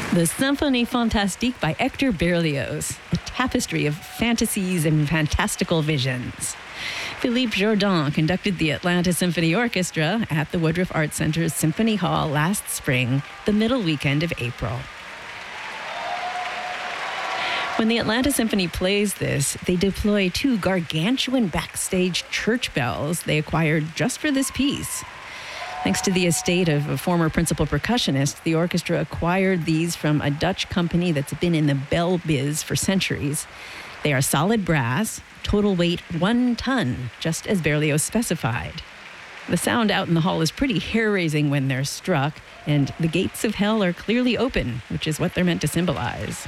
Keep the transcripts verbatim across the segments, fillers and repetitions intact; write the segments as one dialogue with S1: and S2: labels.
S1: The Symphonie Fantastique by Hector Berlioz, a tapestry of fantasies and fantastical visions. Philippe Jourdan conducted the Atlanta Symphony Orchestra at the Woodruff Arts Center's Symphony Hall last spring, the middle weekend of April. When the Atlanta Symphony plays this, they deploy two gargantuan backstage church bells they acquired just for this piece. Thanks to the estate of a former principal percussionist, the orchestra acquired these from a Dutch company that's been in the bell biz for centuries. They are solid brass, total weight one ton, just as Berlioz specified. The sound out in the hall is pretty hair-raising when they're struck, and the gates of hell are clearly open, which is what they're meant to symbolize.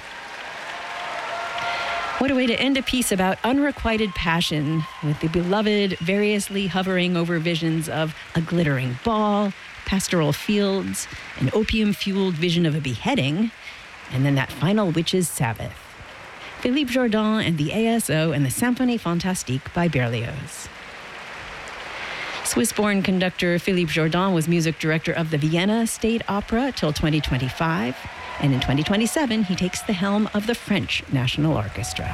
S1: What a way to end a piece about unrequited passion, with the beloved variously hovering over visions of a glittering ball, pastoral fields, an opium-fueled vision of a beheading, and then that final witch's Sabbath. Philippe Jourdan and the A S O and the Symphonie Fantastique by Berlioz. Swiss-born conductor Philippe Jourdan was music director of the Vienna State Opera till twenty twenty-five. And in twenty twenty-seven, he takes the helm of the French National Orchestra.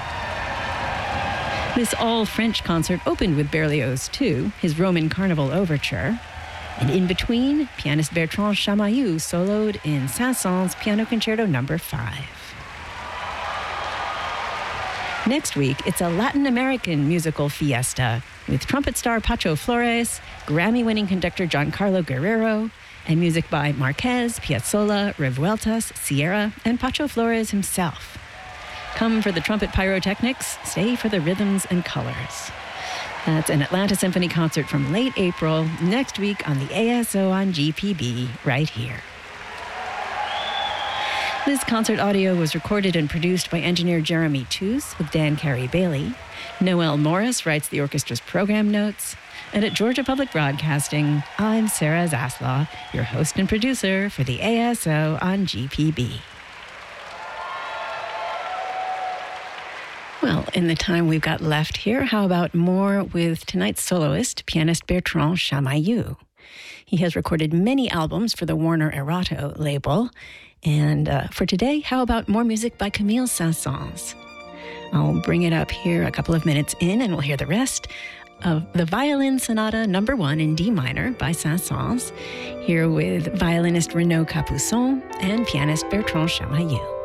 S1: This all-French concert opened with Berlioz, too, his Roman Carnival Overture. And in between, pianist Bertrand Chamayou soloed in Saint-Saëns Piano Concerto number five. Next week, it's a Latin American musical fiesta with trumpet star Pacho Flores, Grammy-winning conductor Giancarlo Guerrero, and music by Marquez, Piazzolla, Revueltas, Sierra, and Pacho Flores himself. Come for the trumpet pyrotechnics, stay for the rhythms and colors. That's an Atlanta Symphony concert from late April, next week on the A S O on G P B, right here. This concert audio was recorded and produced by engineer Jeremy Toos with Dan Carey Bailey. Noel Morris writes the orchestra's program notes. And at Georgia Public Broadcasting, I'm Sarah Zaslaw, your host and producer for the A S O on G P B. Well, in the time we've got left here, how about more with tonight's soloist, pianist Bertrand Chamayou. He has recorded many albums for the Warner Erato label. And uh, for today, how about more music by Camille Saint-Saëns? I'll bring it up here a couple of minutes in, and we'll hear the rest of the Violin Sonata number one in D minor by Saint-Saëns, here with violinist Renaud Capuçon and pianist Bertrand Chamayou.